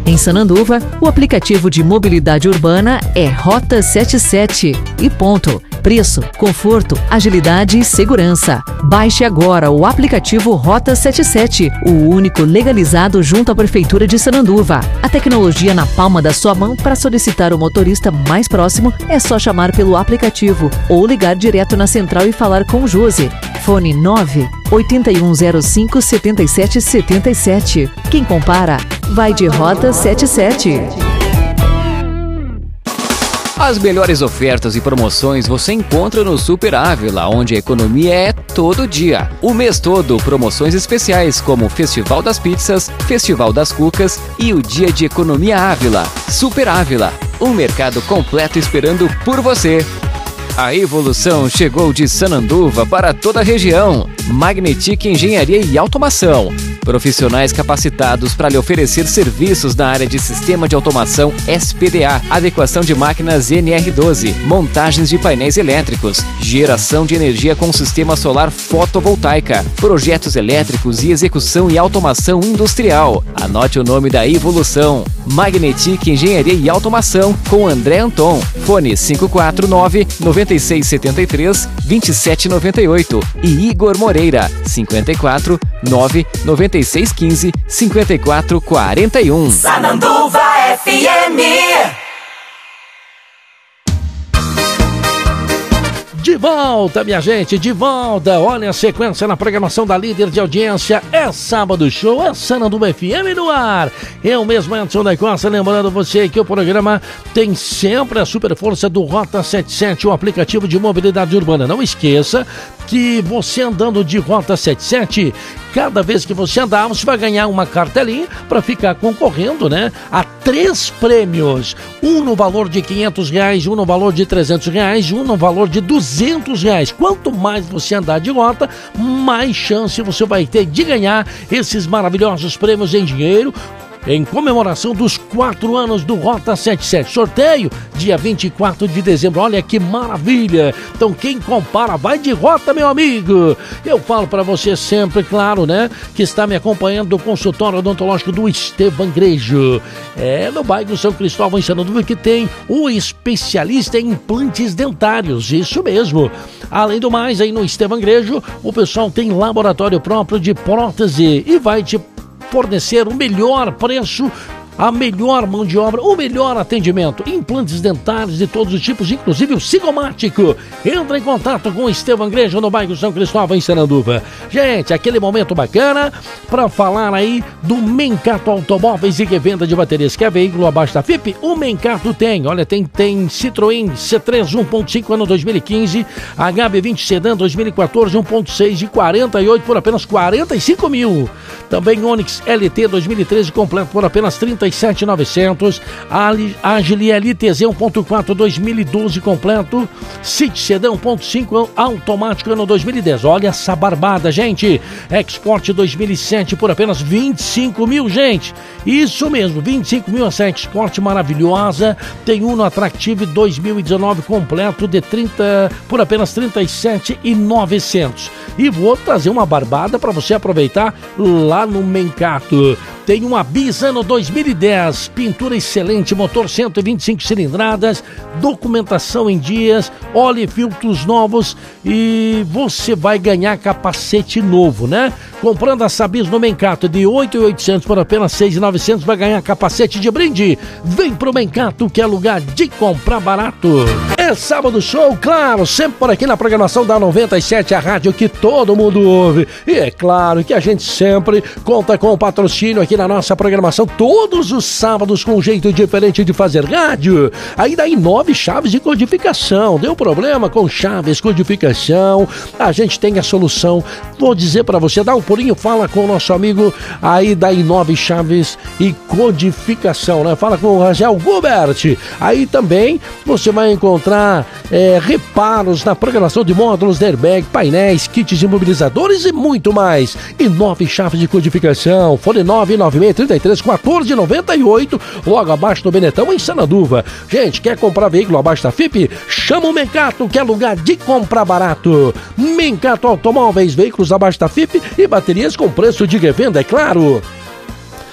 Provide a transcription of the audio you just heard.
Em Sananduva, o aplicativo de mobilidade urbana é Rota 77 e ponto. Preço, conforto, agilidade e segurança. Baixe agora o aplicativo Rota 77, o único legalizado junto à Prefeitura de Sananduva. A tecnologia na palma da sua mão. Para solicitar o motorista mais próximo, é só chamar pelo aplicativo ou ligar direto na central e falar com o Josi. Fone 981057777. Quem compara, vai de Rota 77. As melhores ofertas e promoções você encontra no Super Ávila, onde a economia é todo dia. O mês todo, promoções especiais como o Festival das Pizzas, Festival das Cucas e o Dia de Economia Ávila. Super Ávila, um mercado completo esperando por você. A evolução chegou de Sananduva para toda a região. Magnetic Engenharia e Automação. Profissionais capacitados para lhe oferecer serviços na área de Sistema de Automação SPDA, adequação de máquinas NR12, montagens de painéis elétricos, geração de energia com sistema solar fotovoltaica, projetos elétricos e execução e automação industrial. Anote o nome da evolução. Magnetic Engenharia e Automação com André Anton. Fone 549-9673-2798 e Igor Moreira 549-9615-5441. Sananduva FM. De volta, minha gente, de volta. Olha a sequência na programação da líder de audiência. É Sábado Show, é Sananduva FM no ar. Eu mesmo, Anderson da Costa, lembrando você que o programa tem sempre a super força do Rota 77, o aplicativo de mobilidade urbana. Não esqueça que você andando de Rota 77, cada vez que você andar, você vai ganhar uma cartelinha para ficar concorrendo, né, a 3 prêmios. Um no valor de R$500, um no valor de R$300, um no valor de R$200. Quanto mais você andar de rota, mais chance você vai ter de ganhar esses maravilhosos prêmios em dinheiro, em comemoração dos 4 anos do Rota 77. Sorteio dia 24 de dezembro. Olha que maravilha! Então quem compara vai de rota, meu amigo. Eu falo para você sempre, claro, né, que está me acompanhando do consultório odontológico do Estevam Grejo. É no bairro São Cristóvão, em Sananduva, que tem o especialista em implantes dentários. Isso mesmo. Além do mais, aí no Estevam Grejo, o pessoal tem laboratório próprio de prótese e vai te fornecer o melhor preço, a melhor mão de obra, o melhor atendimento, implantes dentários de todos os tipos, inclusive o cigomático. Entra em contato com o Estevam Grejo no bairro São Cristóvão, em Sananduva. Gente, aquele momento bacana para falar aí do Mencato Automóveis e Revenda de Baterias. Quer veículo abaixo da FIP? O Mencato tem. Olha, tem Citroën C3 1.5 ano 2015, HB20 Sedan 2014 1.6 de 48 por apenas 45 mil. Também Onix LT 2013 completo por apenas 37.900. Agile LTZ 1.4 2012 completo. City Sedan 1.5 automático ano 2010. Olha essa barbada, gente. Export 2007 por apenas 25 mil, gente. Isso mesmo, 25 mil essa Export maravilhosa. Tem Uno Attractive 2019 completo de 30 por apenas 37.900. E vou trazer uma barbada para você aproveitar lá no Mencato. Tem uma Bis ano 2010, pintura excelente, motor 125 cilindradas, documentação em dias, óleo e filtros novos e você vai ganhar capacete novo, né? Comprando essa Bis no Mencato de 8.800 por apenas 6.900 vai ganhar capacete de brinde. Vem pro Mencato, que é lugar de comprar barato. É Sábado Show, claro, sempre por aqui na programação da 97, a rádio que todo mundo ouve. E é claro que a gente sempre conta com o patrocínio aqui na nossa programação, todos os sábados com um jeito diferente de fazer rádio. Aí daí 9 chaves de codificação. Deu problema com chaves, codificação, a gente tem a solução. Vou dizer para você, dá um pulinho, fala com o nosso amigo aí da Inove Chaves e Codificação, né? Fala com o Rangel Gubert. Aí também você vai encontrar reparos na programação de módulos, airbag, painéis, kits imobilizadores e muito mais. Inove Chaves de Codificação, fone 996331498, logo abaixo do Benetão, em Sananduva. Gente, quer comprar veículo abaixo da FIP? Chama o Mencato, que é lugar de comprar barato. Mencato Automóveis, veículos abaixo da FIP e baterias com preço de revenda, é claro.